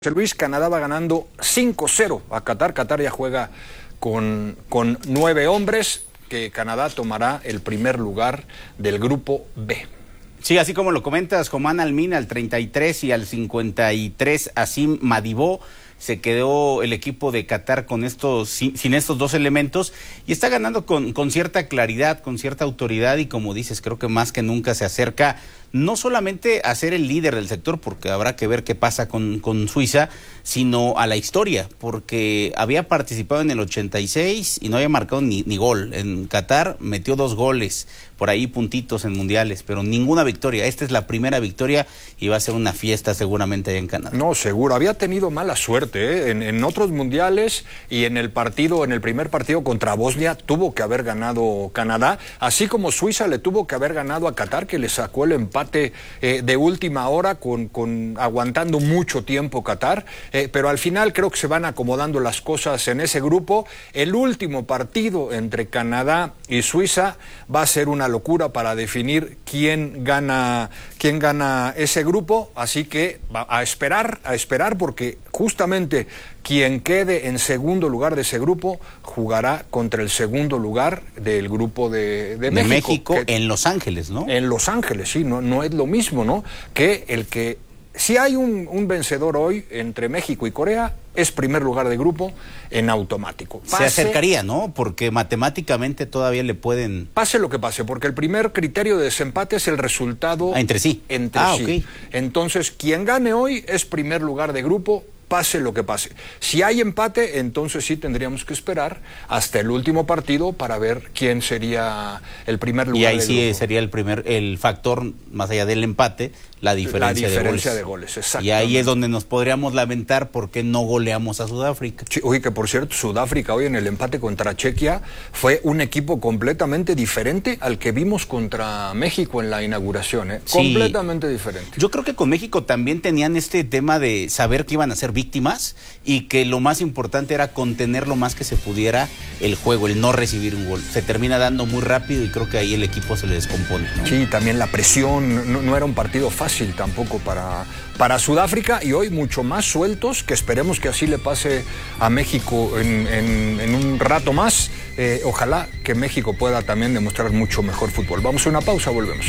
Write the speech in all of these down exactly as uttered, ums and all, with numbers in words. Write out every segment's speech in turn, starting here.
José Luis, Canadá va ganando cinco cero a Qatar. Qatar ya juega con, con nueve hombres, que Canadá tomará el primer lugar del grupo B. Sí, así como lo comentas, Jomán Almin al treinta y tres y al cincuenta y tres Asim Madibó. Se quedó el equipo de Qatar con estos, sin, sin estos dos elementos y está ganando con, con cierta claridad, con cierta autoridad y como dices, creo que más que nunca se acerca no solamente a ser el líder del sector, porque habrá que ver qué pasa con, con Suiza, sino a la historia, porque había participado en el ochenta y seis y no había marcado ni, ni gol. En Qatar metió dos goles, por ahí puntitos en mundiales, pero ninguna victoria. Esta es la primera victoria y va a ser una fiesta seguramente allá en Canadá. No, seguro. Había tenido mala suerte, ¿eh? en, en otros mundiales y en el partido, en el primer partido contra Bosnia, tuvo que haber ganado Canadá, así como Suiza le tuvo que haber ganado a Qatar, que le sacó el empate Eh, de última hora, con, con aguantando mucho tiempo Qatar, eh, pero al final creo que se van acomodando las cosas en ese grupo. El último partido entre Canadá y Suiza va a ser una locura para definir quién gana, quién gana ese grupo, así que va a esperar, a esperar, porque justamente quien quede en segundo lugar de ese grupo jugará contra el segundo lugar del grupo de, de, de México. México que, en Los Ángeles, ¿no? En Los Ángeles, sí, no, no es lo mismo, ¿no? Que el que, si hay un, un vencedor hoy entre México y Corea, es primer lugar de grupo en automático. Pase, se acercaría, ¿no? Porque matemáticamente todavía le pueden... Pase lo que pase, porque el primer criterio de desempate es el resultado... Ah, entre sí. Entre ah, sí. Okay. Entonces, quien gane hoy es primer lugar de grupo, pase lo que pase. Si hay empate, entonces sí tendríamos que esperar hasta el último partido para ver quién sería el primer lugar. Y ahí del sí grupo. Sería el primer, el factor, más allá del empate, la diferencia, la diferencia de goles. de goles, y ahí es donde nos podríamos lamentar por qué no goleamos a Sudáfrica. Sí, oye, que por cierto, Sudáfrica hoy en el empate contra Chequia fue un equipo completamente diferente al que vimos contra México en la inauguración, ¿eh? Sí. Completamente diferente. Yo creo que con México también tenían este tema de saber que iban a ser víctimas y que lo más importante era contener lo más que se pudiera el juego, el no recibir un gol. Se termina dando muy rápido y creo que ahí el equipo se le descompone, ¿no? Sí, también la presión, no, no era un partido fácil tampoco para, para Sudáfrica, y hoy mucho más sueltos, que esperemos que así le pase a México en, en, en un rato más. Eh, ojalá que México pueda también demostrar mucho mejor fútbol. Vamos a una pausa, volvemos.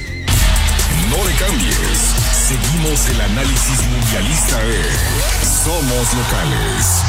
No le cambies. Seguimos el análisis mundialista de Somos Locales.